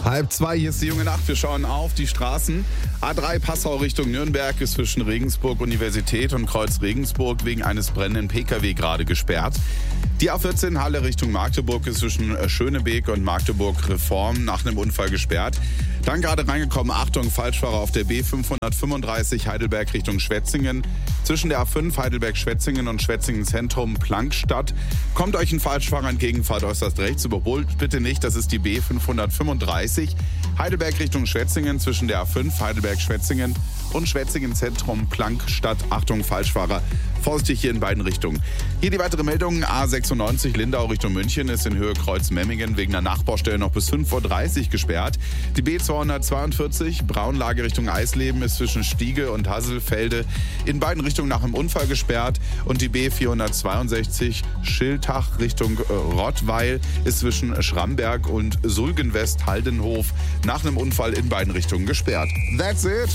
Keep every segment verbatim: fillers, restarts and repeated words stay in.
Halb zwei, hier ist die junge Nacht. Wir schauen auf die Straßen. A drei Passau Richtung Nürnberg ist zwischen Regensburg Universität und Kreuz Regensburg wegen eines brennenden Pkw gerade gesperrt. Die A vierzehn Halle Richtung Magdeburg ist zwischen Schönebeek und Magdeburg Reform nach einem Unfall gesperrt. Dann gerade reingekommen, Achtung, Falschfahrer auf der B fünfhundertfünfunddreißig Heidelberg Richtung Schwetzingen. Zwischen der A fünf Heidelberg-Schwetzingen und Schwetzingen-Zentrum Plankstadt. Kommt euch ein Falschfahrer entgegen, fahrt äußerst rechts, überholt bitte nicht, das ist die B fünfhundertfünfunddreißig. Heidelberg Richtung Schwetzingen zwischen der A fünf Heidelberg-Schwetzingen und Schwetzingen-Zentrum Plankstadt. Achtung, Falschfahrer, vorsichtig hier in beiden Richtungen. Hier die weitere Meldung, A sechsundneunzig Lindau Richtung München ist in Höhe Kreuz-Memmingen wegen einer Nachbaustelle noch bis fünf Uhr dreißig gesperrt. Die B zweihundertzweiundvierzig Braunlage Richtung Eisleben ist zwischen Stiege und Hasselfelde in beiden Richtungen nach einem Unfall gesperrt. Und die B vierhundertzweiundsechzig Schiltach Richtung äh, Rottweil ist zwischen Schramberg und Sulgenwest-Haldenhof nach einem Unfall in beiden Richtungen gesperrt. That's it!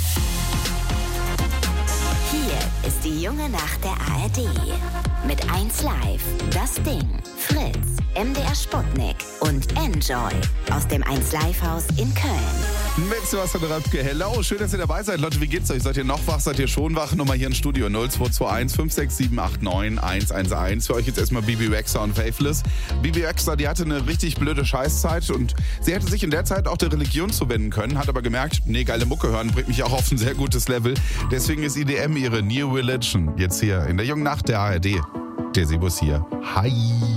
Hier ist die junge Nacht der A R D. Mit eins Live, Das Ding, Fritz, M D R Sputnik und Enjoy aus dem eins Live Haus in Köln. Mit Sebastian Rapke. Hello, schön, dass ihr dabei seid. Leute, wie geht's euch? Seid ihr noch wach? Seid ihr schon wach? Nummer hier im Studio null zwei zwei eins fünf sechs sieben acht neun eins eins eins. Für euch jetzt erstmal Bibi Rexha und Faithless. Bibi Rexha, die hatte eine richtig blöde Scheißzeit und sie hätte sich in der Zeit auch der Religion zuwenden können, hat aber gemerkt, nee, geile Mucke hören bringt mich auch auf ein sehr gutes Level. Deswegen ist I D M ihre New Religion. Jetzt hier in der jungen Nacht der A R D. Der Sebus hier. Hi.